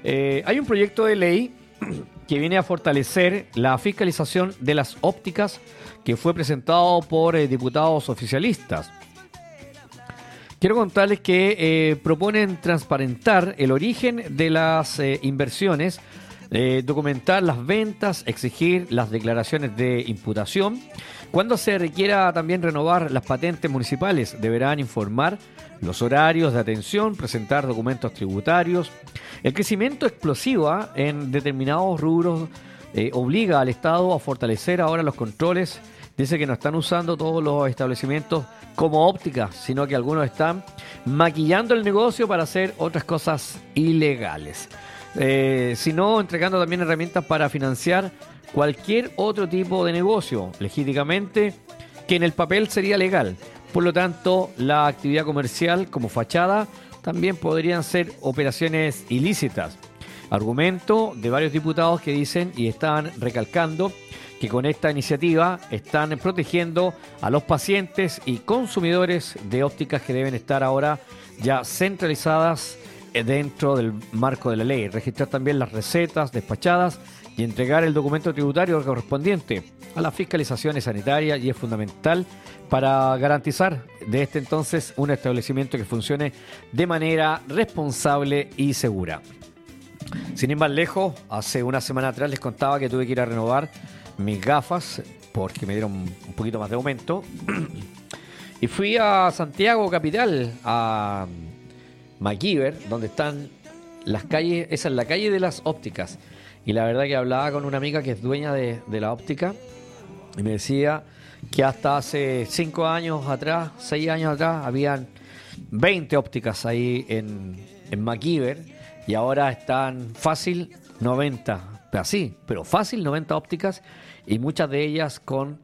Hay un proyecto de ley que viene a fortalecer la fiscalización de las ópticas que fue presentado por diputados oficialistas. Quiero contarles que proponen transparentar el origen de las inversiones, documentar las ventas, exigir las declaraciones de imputación. Cuando se requiera también renovar las patentes municipales, deberán informar los horarios de atención, presentar documentos tributarios. El crecimiento explosivo en determinados rubros obliga al Estado a fortalecer ahora los controles. Dice que no están usando todos los establecimientos como óptica, sino que algunos están maquillando el negocio para hacer otras cosas ilegales. Sino entregando también herramientas para financiar cualquier otro tipo de negocio legítimamente que en el papel sería legal. Por lo tanto, la actividad comercial como fachada también podrían ser operaciones ilícitas. Argumento de varios diputados que dicen y están recalcando que con esta iniciativa están protegiendo a los pacientes y consumidores de ópticas que deben estar ahora ya centralizadas dentro del marco de la ley. Registrar también las recetas despachadas y entregar el documento tributario correspondiente a las fiscalizaciones sanitarias, y es fundamental para garantizar de este entonces un establecimiento que funcione de manera responsable y segura. Sin ir más lejos, hace una semana atrás les contaba que tuve que ir a renovar mis gafas porque me dieron un poquito más de aumento y fui a Santiago capital, a MacGyver, donde están las calles. Esa es la calle de las ópticas, y la verdad que hablaba con una amiga que es dueña de la óptica y me decía que hasta hace 5 años atrás, 6 años atrás, habían 20 ópticas ahí en MacGyver, y ahora están fácil 90, pero fácil 90 ópticas, y muchas de ellas con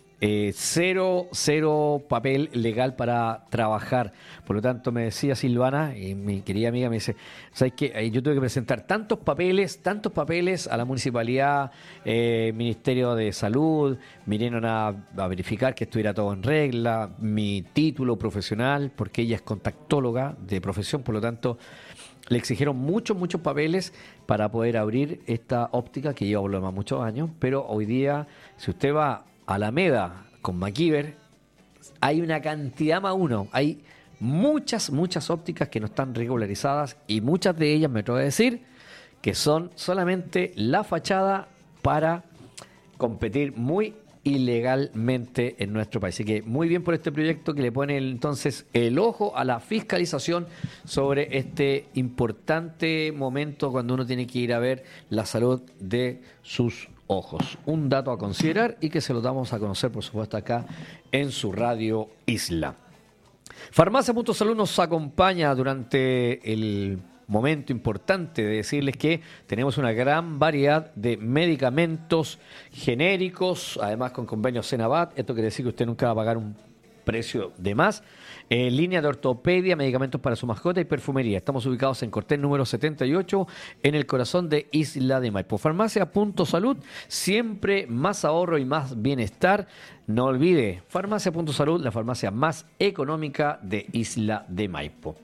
cero papel legal para trabajar. Por lo tanto, me decía Silvana, y mi querida amiga me dice, ¿sabes qué? Yo tuve que presentar tantos papeles a la municipalidad, Ministerio de Salud, vinieron a verificar que estuviera todo en regla, mi título profesional, porque ella es contactóloga de profesión, por lo tanto le exigieron muchos papeles para poder abrir esta óptica que lleva por lo demás muchos años. Pero hoy día, si usted va a Alameda con MacGyver, hay una cantidad más uno. Hay muchas ópticas que no están regularizadas, y muchas de ellas, me atrevo a decir, que son solamente la fachada para competir muy ilegalmente en nuestro país. Así que muy bien por este proyecto que le pone entonces el ojo a la fiscalización sobre este importante momento cuando uno tiene que ir a ver la salud de sus ojos. Un dato a considerar y que se lo damos a conocer, por supuesto, acá en su Radio Isla. Farmacia.salud nos acompaña durante el momento importante de decirles que tenemos una gran variedad de medicamentos genéricos, además con convenios Senabat. Esto quiere decir que usted nunca va a pagar un precio de más. Línea de ortopedia, medicamentos para su mascota y perfumería. Estamos ubicados en Cortés número 78, en el corazón de Isla de Maipo. Farmacia.salud, siempre más ahorro y más bienestar. No olvide, Farmacia.salud, la farmacia más económica de Isla de Maipo.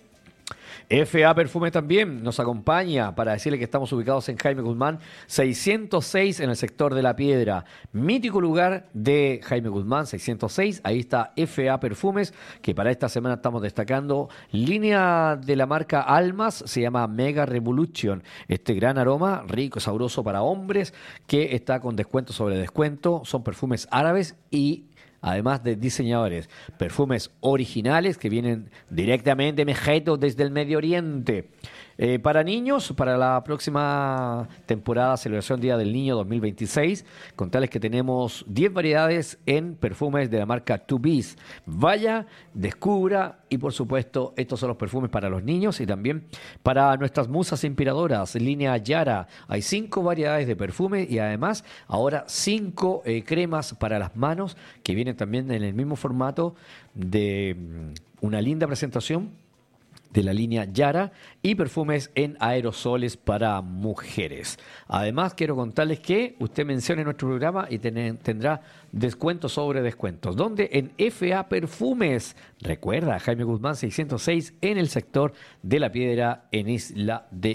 FA Perfume también nos acompaña para decirle que estamos ubicados en Jaime Guzmán 606, en el sector de La Piedra. Mítico lugar de Jaime Guzmán 606. Ahí está FA Perfumes, que para esta semana estamos destacando línea de la marca Almas, se llama Mega Revolution. Este gran aroma rico, sabroso para hombres, que está con descuento sobre descuento. Son perfumes árabes y además de diseñadores, perfumes originales que vienen directamente desde el Medio Oriente. Para niños, para la próxima temporada, celebración Día del Niño 2026, contarles que tenemos 10 variedades en perfumes de la marca 2B's. Vaya, descubra, y por supuesto, estos son los perfumes para los niños y también para nuestras musas inspiradoras, línea Yara. Hay 5 variedades de perfume y además ahora 5 cremas para las manos que vienen también en el mismo formato de una linda presentación de la línea Yara, y perfumes en aerosoles para mujeres. Además, quiero contarles que usted mencione nuestro programa y tendrá descuentos sobre descuentos. ¿Dónde? En FA Perfumes. Recuerda, Jaime Guzmán 606, en el sector de La Piedra, en Isla de